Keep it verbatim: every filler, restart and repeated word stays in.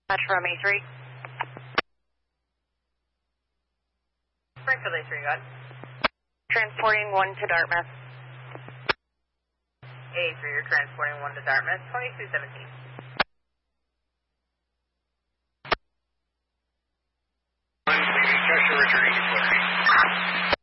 That's from A three. Springfield A three, go ahead. Transporting one to Dartmouth. A three, you're transporting one to Dartmouth, twenty-two seventeen. One, leaving Cheshire, returning to Florida.